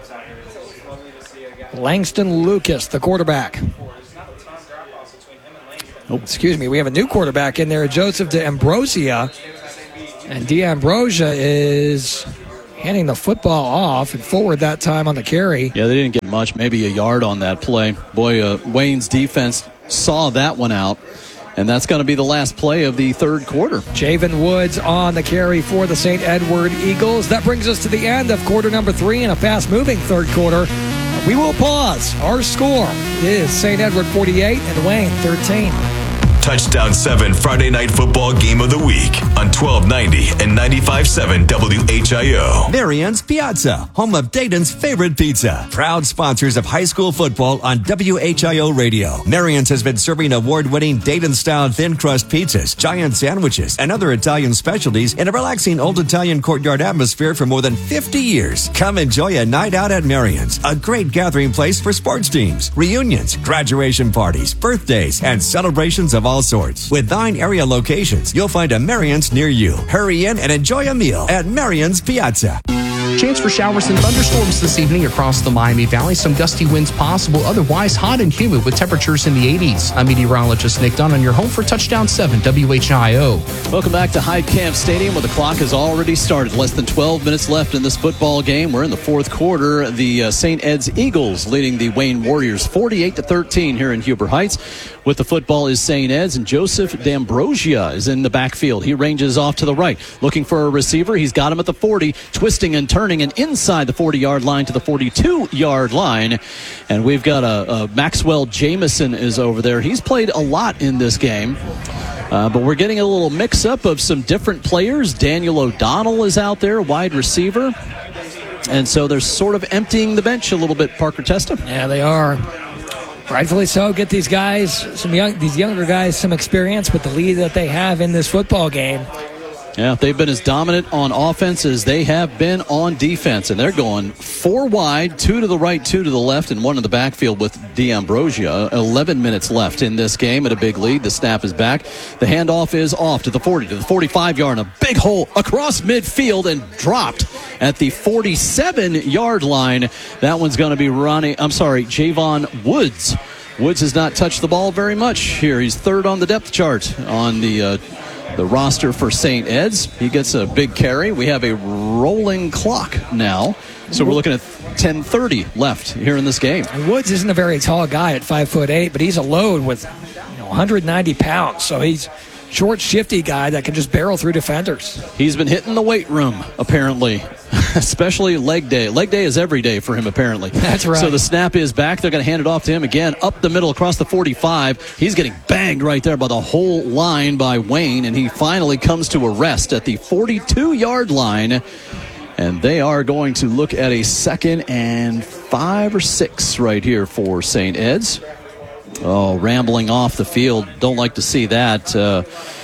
Langston Lucas, the quarterback. Oh, excuse me, we have a new quarterback in there, Joseph D'Ambrosia. And D'Ambrosia is handing the football off and forward that time on the carry. Yeah, they didn't get much, maybe a yard on that play. Boy, uh, Wayne's defense saw that one out. And that's going to be the last play of the third quarter. Javen Woods on the carry for the Saint Edward Eagles. That brings us to the end of quarter number three in a fast-moving third quarter. We will pause. Our score is Saint Edward forty-eight and Wayne thirteen. Touchdown seven Friday Night Football Game of the Week on twelve ninety and ninety-five point seven W H I O. Marian's Piazza, home of Dayton's favorite pizza. Proud sponsors of high school football on W H I O Radio. Marian's has been serving award-winning Dayton-style thin crust pizzas, giant sandwiches, and other Italian specialties in a relaxing old Italian courtyard atmosphere for more than fifty years. Come enjoy a night out at Marian's, a great gathering place for sports teams, reunions, graduation parties, birthdays, and celebrations of all sorts. With nine area locations, you'll find a Marian's near you. Hurry in and enjoy a meal at Marian's Piazza. Chance for showers and thunderstorms this evening across the Miami Valley. Some gusty winds possible. Otherwise, hot and humid with temperatures in the eighties. I'm meteorologist Nick Dunn on your home for Touchdown seven W H I O. Welcome back to Hyde Camp Stadium, where the clock has already started. Less than twelve minutes left in this football game. We're in the fourth quarter. The uh, Saint Ed's Eagles leading the Wayne Warriors forty-eight to thirteen here in Huber Heights. With the football is Saint Ed's, and Joseph D'Ambrosia is in the backfield. He ranges off to the right, looking for a receiver. He's got him at the forty, twisting and turning, and inside the forty-yard line to the forty-two-yard line. And we've got a, a Maxwell Jameson is over there. He's played a lot in this game. Uh, but we're getting a little mix-up of some different players. Daniel O'Donnell is out there, wide receiver. And so they're sort of emptying the bench a little bit, Parker Testa. Yeah, they are. Rightfully so. Get these guys, some young, these younger guys, some experience with the lead that they have in this football game. Yeah, they've been as dominant on offense as they have been on defense, and they're going four wide, two to the right, two to the left, and one in the backfield with D'Ambrosia. eleven minutes left in this game at a big lead. The snap is back. The handoff is off to the forty, to the forty-five-yard, and a big hole across midfield and dropped at the forty-seven-yard line. That one's going to be Ronnie, I'm sorry, Javon Woods. Woods has not touched the ball very much here. He's third on the depth chart on the uh, the roster for Saint Ed's. He gets a big carry. We have a rolling clock now, so we're looking at ten thirty left here in this game. And Woods isn't a very tall guy at five foot eight, but he's a load with you know, one hundred ninety pounds, so he's short, shifty guy that can just barrel through defenders. He's been hitting the weight room, apparently, especially leg day. Leg day is every day for him, apparently. That's right. So the snap is back. They're going to hand it off to him again, up the middle across the forty-five. He's getting banged right there by the whole line by Wayne, and he finally comes to a rest at the forty-two-yard line. And they are going to look at a second and five or six right here for Saint Ed's. Oh, rambling off the field. Don't like to see that. Uh,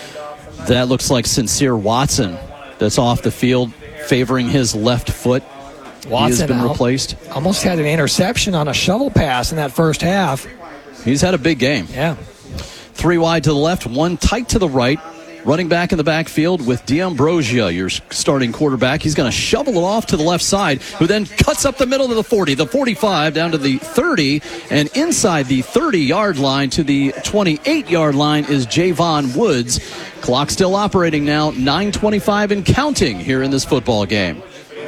that looks like Sincere Watson that's off the field, favoring his left foot. Watson he has been al- replaced. Almost had an interception on a shovel pass in that first half. He's had a big game. Yeah. Three wide to the left, one tight to the right. Running back in the backfield with D'Ambrosia, your starting quarterback. He's going to shovel it off to the left side, who then cuts up the middle to the forty, the forty-five, down to the thirty, and inside the thirty-yard line to the twenty-eight-yard line is Javon Woods. Clock still operating now, nine twenty-five and counting here in this football game.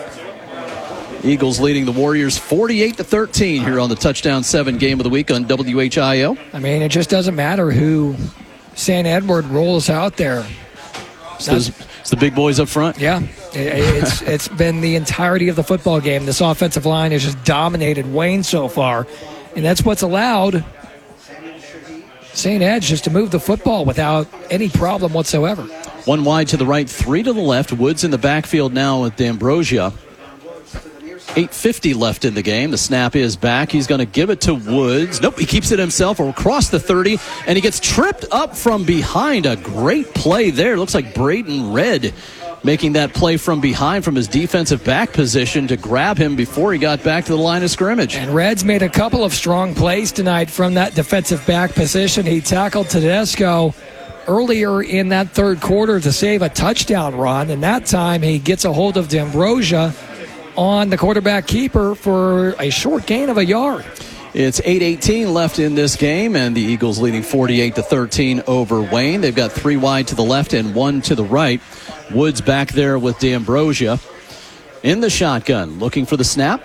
Eagles leading the Warriors forty-eight to thirteen here on the Touchdown seven game of the week on W H I O. I mean, it just doesn't matter who Saint Edward rolls out there. It's, those, it's the big boys up front. Yeah, it's it's been the entirety of the football game. This offensive line has just dominated Wayne so far, and that's what's allowed Saint Ed's just to move the football without any problem whatsoever. One wide to the right, three to the left. Woods in the backfield now with D'Ambrosia. eight fifty left in the game. The snap is back. He's going to give it to Woods. Nope, he keeps it himself across the thirty, and he gets tripped up from behind. A great play there. Looks like Braden Red making that play from behind from his defensive back position to grab him before he got back to the line of scrimmage. And Red's made a couple of strong plays tonight from that defensive back position. He tackled Tedesco earlier in that third quarter to save a touchdown run, and that time he gets a hold of D'Ambrosia on the quarterback keeper for a short gain of a yard. It's eight eighteen left in this game, and the Eagles leading forty-eight to thirteen over Wayne. They've got three wide to the left and one to the right. Woods back there with D'Ambrosia in the shotgun, looking for the snap.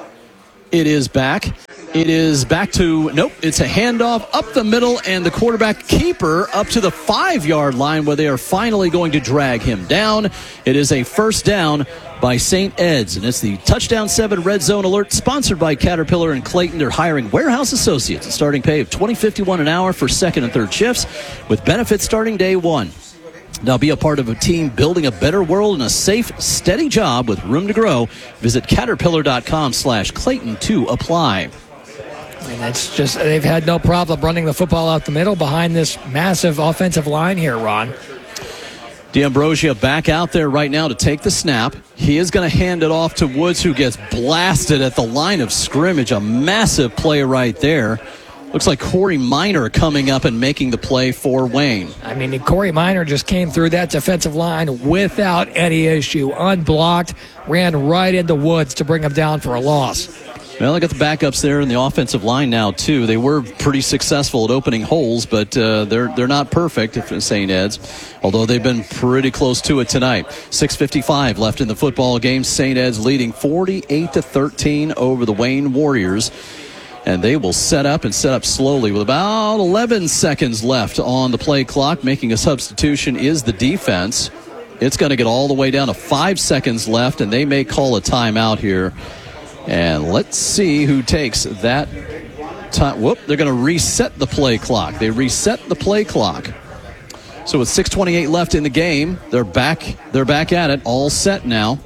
It is back. It is back to, nope, it's a handoff up the middle, and the quarterback keeper up to the five-yard line where they are finally going to drag him down. It is a first down by Saint Ed's, and it's the Touchdown seven Red Zone Alert, sponsored by Caterpillar and Clayton. They're hiring warehouse associates, a starting pay of twenty fifty-one an hour for second and third shifts, with benefits starting day one. Now be a part of a team building a better world and a safe, steady job with room to grow. Visit caterpillar.com slash Clayton to apply. I mean, it's just, they've had no problem running the football out the middle behind this massive offensive line here, Ron. D'Ambrosia back out there right now to take the snap. He is going to hand it off to Woods, who gets blasted at the line of scrimmage. A massive play right there. Looks like Corey Minor coming up and making the play for Wayne. I mean, Corey Minor just came through that defensive line without any issue. Unblocked, ran right into Woods to bring him down for a loss. Well, I got the backups there in the offensive line now, too. They were pretty successful at opening holes, but uh, they're they're not perfect at Saint Ed's, although they've been pretty close to it tonight. six fifty-five left in the football game. Saint Ed's leading forty-eight to thirteen over the Wayne Warriors. And they will set up and set up slowly with about eleven seconds left on the play clock. Making a substitution is the defense. It's going to get all the way down to five seconds left, and they may call a timeout here. And let's see who takes that time. Whoop, they're going to reset the play clock. They reset the play clock. So with six twenty-eight left in the game, they're back, they're back at it, all set now.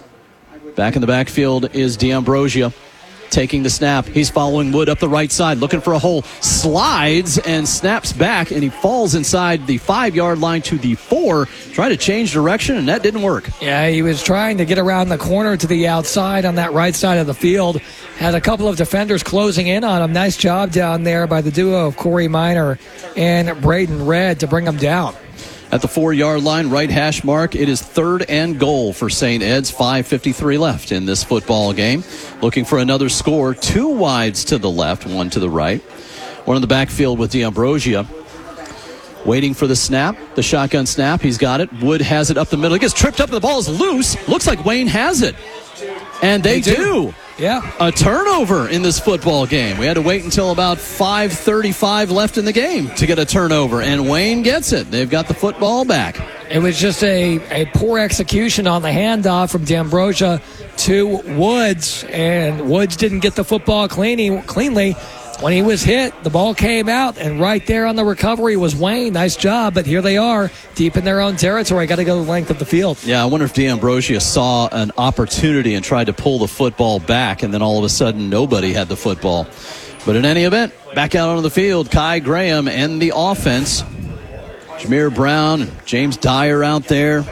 Back in the backfield is D'Ambrosia. Taking the snap. He's following Wood up the right side, looking for a hole. Slides and snaps back, and he falls inside the five-yard line to the four. Trying to change direction, and that didn't work. Yeah, he was trying to get around the corner to the outside on that right side of the field. Had a couple of defenders closing in on him. Nice job down there by the duo of Corey Minor and Braden Red to bring him down. At the four-yard line, right hash mark, it is third and goal for Saint Ed's. five fifty-three left in this football game. Looking for another score. Two wides to the left, one to the right. One in the backfield with D'Ambrosia. Waiting for the snap, the shotgun snap. He's got it. Wood has it up the middle. He gets tripped up, and the ball is loose. Looks like Wayne has it. And they, they do. do. Yeah. A turnover in this football game. We had to wait until about five thirty-five left in the game to get a turnover, and Wayne gets it. They've got the football back. It was just a, a poor execution on the handoff from D'Ambrosia to Woods, and Woods didn't get the football cleanly. cleanly. When he was hit, the ball came out, and right there on the recovery was Wayne. Nice job, but here they are, deep in their own territory. Got to go the length of the field. Yeah, I wonder if D'Ambrosia saw an opportunity and tried to pull the football back, and then all of a sudden nobody had the football. But in any event, back out onto the field, Kai Graham and the offense. Jameer Brown, James Dyer out there.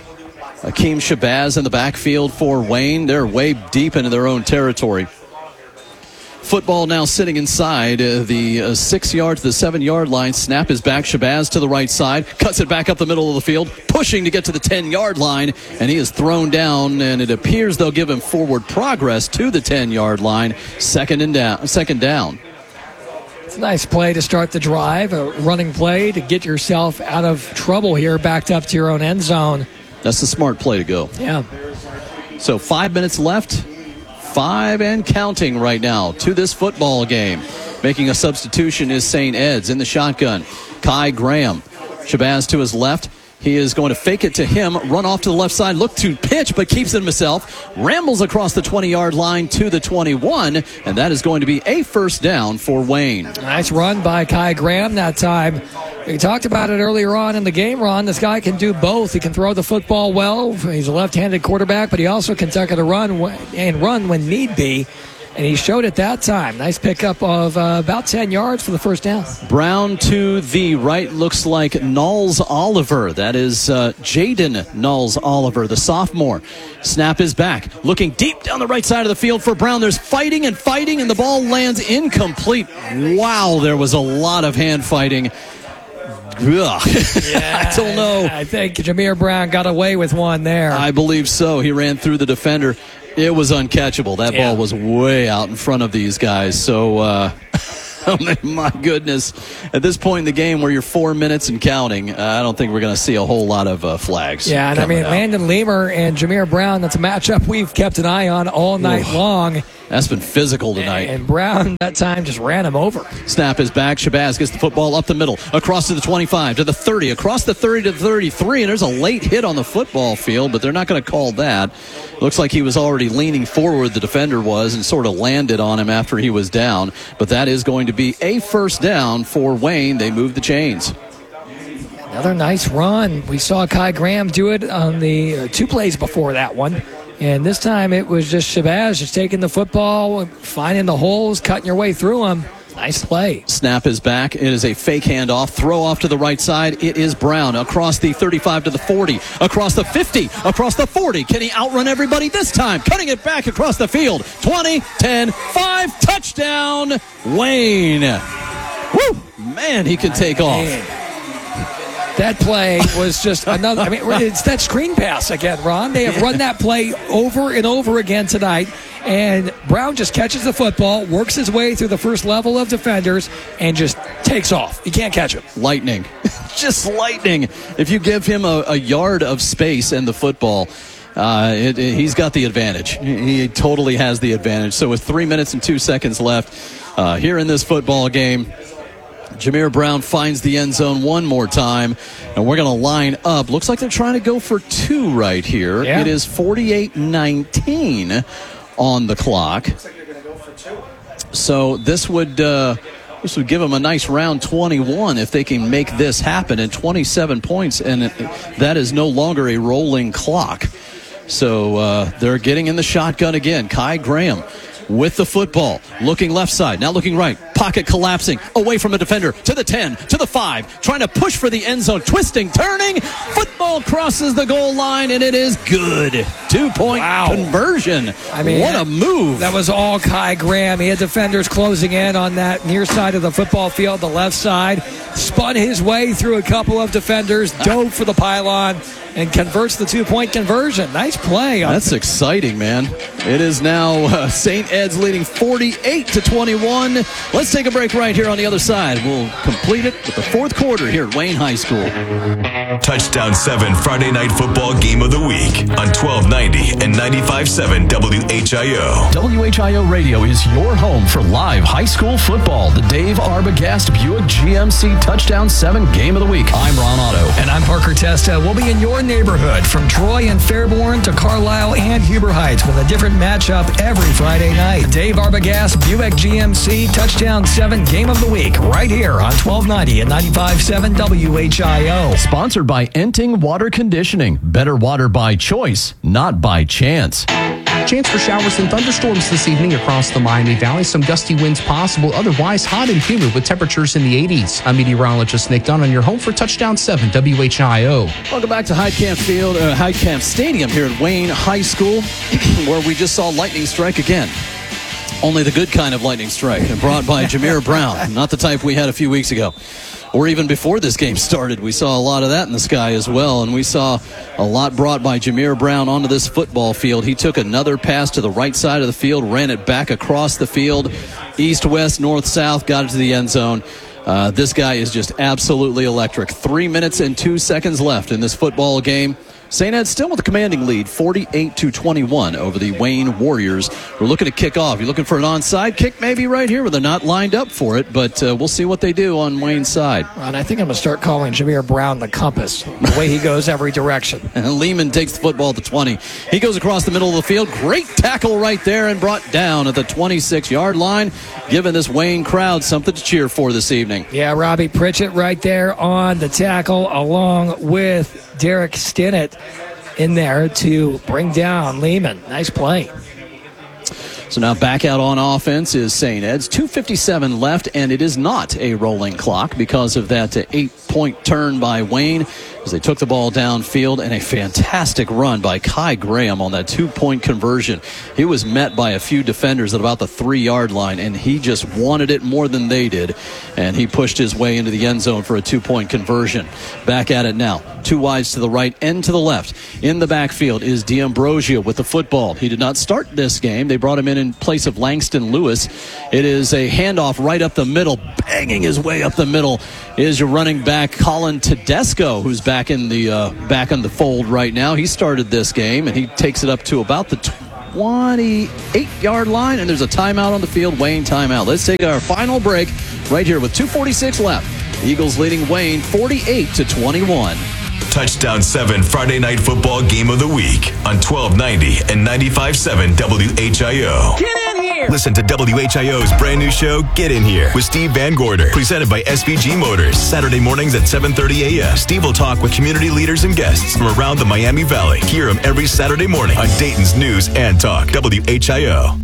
Akeem Shabazz in the backfield for Wayne. They're way deep into their own territory. Football now sitting inside uh, the uh, six-yard to the seven-yard line. Snap is back. Shabazz to the right side. Cuts it back up the middle of the field. Pushing to get to the ten-yard line. And he is thrown down, and it appears they'll give him forward progress to the ten-yard line. Second and down. Second down. It's a nice play to start the drive. A running play to get yourself out of trouble here, backed up to your own end zone. That's the smart play to go. Yeah. So five minutes left. Five and counting right now to this football game. Making a substitution is Saint Ed's in the shotgun. Kai Graham. Shabazz to his left. He is going to fake it to him, run off to the left side, look to pitch, but keeps it himself. Rambles across the twenty-yard line to the twenty-one, and that is going to be a first down for Wayne. Nice run by Kai Graham that time. We talked about it earlier on in the game, Ron. This guy can do both. He can throw the football well. He's a left-handed quarterback, but he also can tuck it a run and run when need be. And he showed it that time. Nice pickup of uh, about ten yards for the first down. Brown to the right looks like Knowles Oliver. That is uh, Jaden Knowles Oliver, the sophomore. Snap is back. Looking deep down the right side of the field for Brown. There's fighting and fighting, and the ball lands incomplete. Wow, there was a lot of hand fighting. Yeah, I don't know. I think Jameer Brown got away with one there. I believe so. He ran through the defender. It was uncatchable. That yeah. ball was way out in front of these guys. So, uh, my goodness. At this point in the game where you're four minutes and counting, uh, I don't think we're going to see a whole lot of uh, flags. Yeah, and I mean, out. Landon Lemur and Jameer Brown, that's a matchup we've kept an eye on all night Ooh. long. That's been physical tonight. And Brown, that time, just ran him over. Snap is back. Shabazz gets the football up the middle, across to the twenty-five, to the thirty, across the thirty to the thirty-three, and there's a late hit on the football field, but they're not going to call that. Looks like he was already leaning forward, the defender was, and sort of landed on him after he was down. But that is going to be a first down for Wayne. They move the chains. Another nice run. We saw Kai Graham do it on the uh, two plays before that one. And this time it was just Shabazz just taking the football, finding the holes, cutting your way through them. Nice play. Snap is back. It is a fake handoff. Throw off to the right side. It is Brown across the thirty-five to the forty, across the fifty, across the forty. Can he outrun everybody this time? Cutting it back across the field. twenty, ten, five, touchdown, Wayne. Woo! Man, he can take off. That play was just another. I mean, it's that screen pass again, Ron. They have run that play over and over again tonight. And Brown just catches the football, works his way through the first level of defenders, and just takes off. You can't catch him. Lightning. Just lightning. If you give him a, a yard of space and the football, uh, it, it, he's got the advantage. He totally has the advantage. So with three minutes and two seconds left uh, here in this football game, Jameer Brown finds the end zone one more time, and we're going to line up. Looks like they're trying to go for two right here. Yeah. It is forty-eight nineteen on the clock. So this would uh, this would give them a nice round twenty-one if they can make this happen, and twenty-seven points, and that is no longer a rolling clock. So uh, they're getting in the shotgun again. Kai Graham with the football, looking left side, now looking right, pocket collapsing, away from a defender, to the ten, to the five, trying to push for the end zone, twisting, turning, football crosses the goal line, and it is good. Two-point wow. conversion. I mean, what a move. That was all Kai Graham. He had defenders closing in on that near side of the football field, the left side, spun his way through a couple of defenders, dove for the pylon, and converts the two-point conversion. Nice play. That's exciting, man. It is now uh, Saint Ed's leading forty-eight to twenty-one. Let's take a break right here on the other side. We'll complete it with the fourth quarter here at Wayne High School. Touchdown seven Friday Night Football Game of the Week on twelve ninety and ninety-five point seven W H I O. W H I O Radio is your home for live high school football. The Dave Arbogast Buick G M C Touchdown seven Game of the Week. I'm Ron Otto. And I'm Parker Testa. We'll be in your neighborhood from Troy and Fairborn to Carlisle and Huber Heights with a different matchup every Friday night. The Dave Arbogast Buick G M C Touchdown seven Game of the Week right here on twelve ninety and ninety-five point seven W H I O. Sponsored by Enting Water Conditioning. Better water by choice, not by chance. Chance for showers and thunderstorms this evening across the Miami Valley. Some gusty winds possible. Otherwise, hot and humid with temperatures in the eighties. I'm meteorologist Nick Dunn on your home for Touchdown seven W H I O. Welcome back to Heidkamp Field, uh, Heidkamp Stadium here at Wayne High School, where we just saw lightning strike again. Only the good kind of lightning strike, brought by Jameer Brown, not the type we had a few weeks ago. Or even before this game started, we saw a lot of that in the sky as well, and we saw a lot brought by Jameer Brown onto this football field. He took another pass to the right side of the field, ran it back across the field, east, west, north, south, got it to the end zone. Uh, this guy is just absolutely electric. Three minutes and two seconds left in this football game. Saint Ed still with a commanding lead, forty-eight to twenty-one over the Wayne Warriors. We're looking to kick off. You're looking for an onside kick maybe right here, where they're not lined up for it, but uh, we'll see what they do on Wayne's side. And I think I'm going to start calling Jameer Brown the compass, the way he goes every direction. And Lehman takes the football at the twenty. He goes across the middle of the field. Great tackle right there and brought down at the twenty-six-yard line, giving this Wayne crowd something to cheer for this evening. Yeah, Robbie Pritchett right there on the tackle, along with Derek Stinnett in there to bring down Lehman. Nice play. So now back out on offense is Saint Ed's. two fifty-seven left, and it is not a rolling clock because of that uh, eight-point turn by Wayne as they took the ball downfield, and a fantastic run by Kai Graham on that two-point conversion. He was met by a few defenders at about the three-yard line, and he just wanted it more than they did, and he pushed his way into the end zone for a two-point conversion. Back at it now. Two wides to the right and to the left. In the backfield is D'Ambrosio with the football. He did not start this game. They brought him in in place of Langston Lewis. It is a handoff right up the middle. Banging his way up the middle is your running back Colin Tedesco, who's back in the uh, back in the fold right now. He started this game, and he takes it up to about the twenty-eight-yard line, and there's a timeout on the field. Wayne timeout. Let's take our final break right here with two forty-six left. Eagles leading Wayne forty-eight to twenty-one. Touchdown seven Friday Night Football Game of the Week on twelve ninety and ninety-five point seven W H I O. Get in here! Listen to W H I O's brand new show, Get In Here, with Steve Van Gorder, presented by S V G Motors. Saturday mornings at seven thirty a.m. Steve will talk with community leaders and guests from around the Miami Valley. Hear him every Saturday morning on Dayton's News and Talk, W H I O.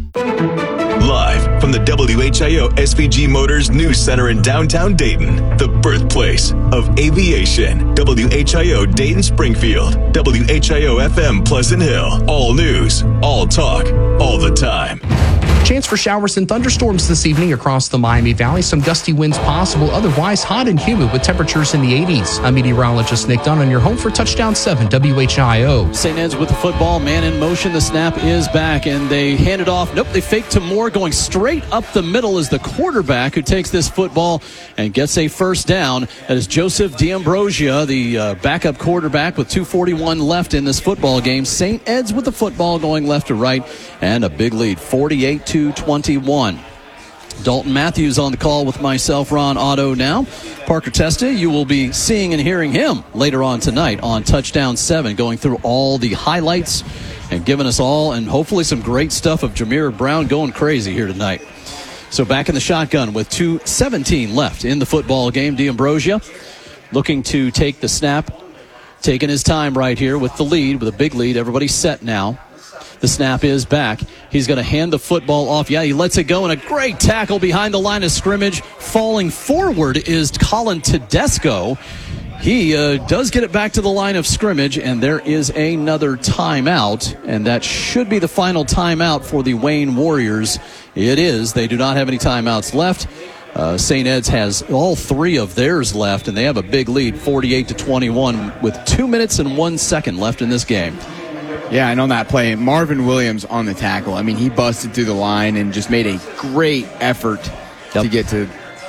Live from the W H I O S V G Motors News Center in downtown Dayton, the birthplace of aviation. W H I O Dayton Springfield, W H I O F M Pleasant Hill. All news, all talk, all the time. Chance for showers and thunderstorms this evening across the Miami Valley. Some gusty winds possible. Otherwise, hot and humid with temperatures in the eighties. I'm meteorologist Nick Dunn on your home for Touchdown seven W H I O. Saint Ed's with the football. Man in motion. The snap is back, and they hand it off. Nope, they fake to Moore. Going straight up the middle is the quarterback who takes this football and gets a first down. That is Joseph D'Ambrosio, the uh, backup quarterback, with two forty-one left in this football game. Saint Ed's with the football going left to right, and a big lead, forty-eight to twenty-one. Dalton Matthews on the call with myself, Ron Otto now. Parker Testa, you will be seeing and hearing him later on tonight on Touchdown seven, going through all the highlights and giving us all, and hopefully some great stuff of Jameer Brown going crazy here tonight. So back in the shotgun with two seventeen left in the football game. D'Ambrosio looking to take the snap, taking his time right here with the lead, with a big lead. Everybody's set now. The snap is back. He's going to hand the football off. Yeah, he lets it go, and a great tackle behind the line of scrimmage. Falling forward is Colin Tedesco. He uh, does get it back to the line of scrimmage, and there is another timeout, and that should be the final timeout for the Wayne Warriors. It is. They do not have any timeouts left. Uh, Saint Ed's has all three of theirs left, and they have a big lead, forty-eight to twenty-one, with two minutes and one second left in this game. Yeah, and on that play, Marvin Williams on the tackle. I mean, he busted through the line and just made a great effort yep. to get to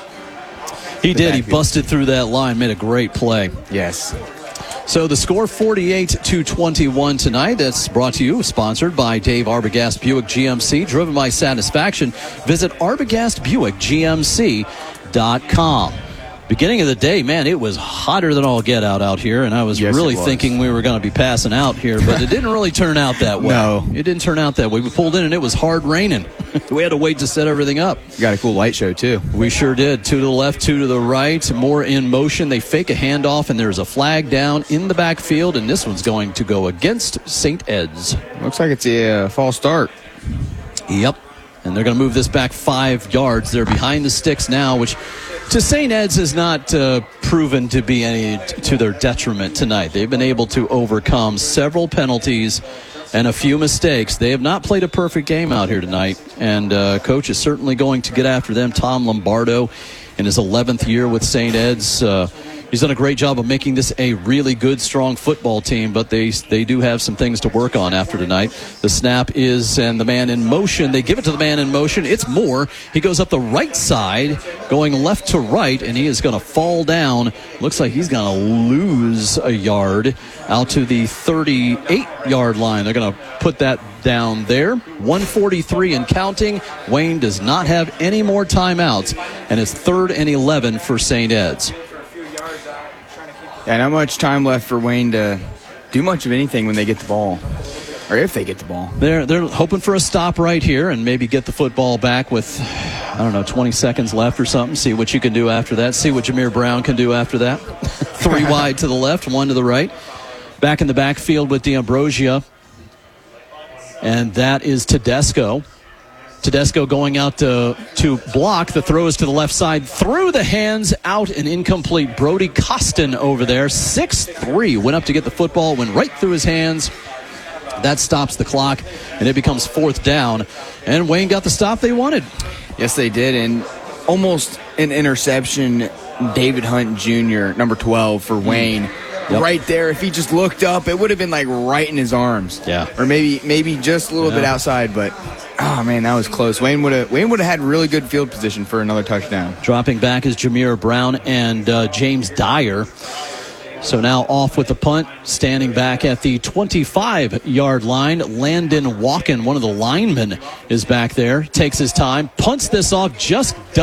He did. Backfield. He busted through that line, made a great play. Yes. So the score, forty-eight to twenty-one tonight. That's brought to you, sponsored by Dave Arbogast Buick G M C, driven by satisfaction. Visit Arbogast Buick G M C dot com. Beginning of the day, man, it was hotter than all get out out here, and I was yes, really was. thinking we were going to be passing out here, but it didn't really turn out that way. No. It didn't turn out that way. We pulled in, and it was hard raining. We had to wait to set everything up. You got a cool light show, too. We sure did. Two to the left, two to the right. More in motion. They fake a handoff, and there's a flag down in the backfield, and this one's going to go against Saint Ed's. Looks like it's a uh, false start. Yep. And they're going to move this back five yards. They're behind the sticks now, which to Saint Ed's has not uh, proven to be any t- to their detriment tonight. They've been able to overcome several penalties and a few mistakes. They have not played a perfect game out here tonight, and uh, coach is certainly going to get after them. Tom Lombardo, in his eleventh year with Saint Ed's, uh, he's done a great job of making this a really good, strong football team, but they they do have some things to work on after tonight. The snap is, and the man in motion, they give it to the man in motion. It's Moore. He goes up the right side, going left to right, and he is going to fall down. Looks like he's going to lose a yard out to the thirty-eight-yard line. They're going to put that down there. one forty-three and counting. Wayne does not have any more timeouts, and it's third and eleven for Saint Ed's. Yeah, not much time left for Wayne to do much of anything when they get the ball, or if they get the ball. They're they're hoping for a stop right here and maybe get the football back with, I don't know, twenty seconds left or something. See what you can do after that. See what Jameer Brown can do after that. Three wide to the left, one to the right. Back in the backfield with D'Ambrosia. And that is Tedesco. Tedesco going out to, to block. The throw is to the left side. Through the hands, out and incomplete. Brody Costin over there. six three. Went up to get the football. Went right through his hands. That stops the clock. And it becomes fourth down. And Wayne got the stop they wanted. Yes, they did. And almost an interception. David Hunt Junior, number twelve for Wayne. Yep. Right there, if he just looked up, it would have been like right in his arms. Yeah. Or maybe maybe just a little yeah. bit outside, but oh man, that was close. Wayne would have Wayne would have had really good field position for another touchdown. Dropping back is Jameer Brown and uh, James Dyer. So now off with the punt, standing back at the twenty-five-yard line. Landon Walken, one of the linemen, is back there. Takes his time, punts this off, just